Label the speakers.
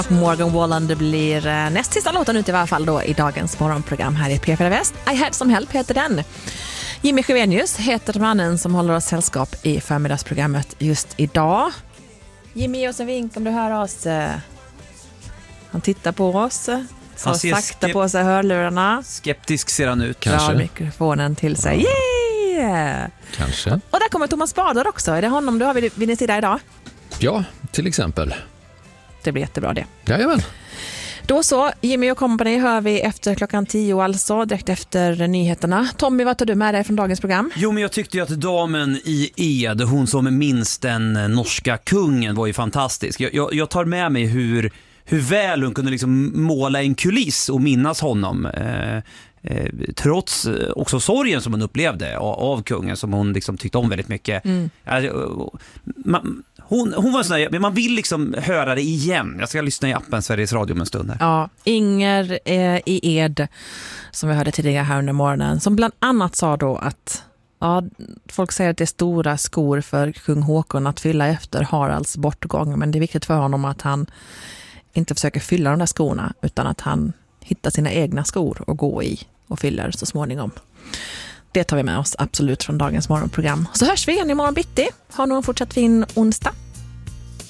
Speaker 1: Morgan Wallen blir näst sista låten ut i alla fall då i dagens morgonprogram här i P4 Väst. I Had Some Help heter den. Jimmy Sjöenius heter mannen som håller oss sällskap i förmiddagsprogrammet just idag. Jimmy, ge oss en vink om du hör oss. Han tittar på oss. Så sakta på sig hörlurarna.
Speaker 2: Skeptisk ser han ut.
Speaker 1: Kanske. Drar mikrofonen till sig. Yeah!
Speaker 3: Kanske.
Speaker 1: Och där kommer Thomas Bader också. Är det honom du har vid din sida idag?
Speaker 3: Ja, till exempel.
Speaker 1: Det blir jättebra det.
Speaker 3: Jajamän.
Speaker 1: Då så, Jimmy och Company hör vi efter klockan 10 alltså, direkt efter nyheterna. Tommy, vad tar du med dig från dagens program?
Speaker 2: Jo, men jag tyckte ju att damen i Ed, hon som minst den norska kungen, var ju fantastisk. Jag tar med mig hur väl hon kunde liksom måla en kuliss och minnas honom. Trots också sorgen som hon upplevde av kungen, som hon liksom tyckte om väldigt mycket. Hon var sån där, men man vill liksom höra det igen. Jag ska lyssna i appen Sveriges Radio om en stund här.
Speaker 1: Ja, Inger i Ed, som vi hörde tidigare här under morgonen, som bland annat sa då att folk säger att det är stora skor för kung Håkon att fylla efter Haralds bortgång, men det är viktigt för honom att han inte försöker fylla de där skorna, utan att han hittar sina egna skor och gå i och fyller så småningom. Det tar vi med oss absolut från dagens morgonprogram. Så hörs vi igen imorgon bitti. Ha någon fortsatt fin onsdag.